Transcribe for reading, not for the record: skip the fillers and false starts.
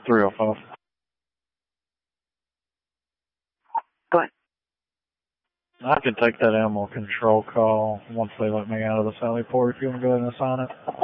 305. Go ahead. I can take that animal control call once they let me out of the Sally Port if you want to go ahead and assign it.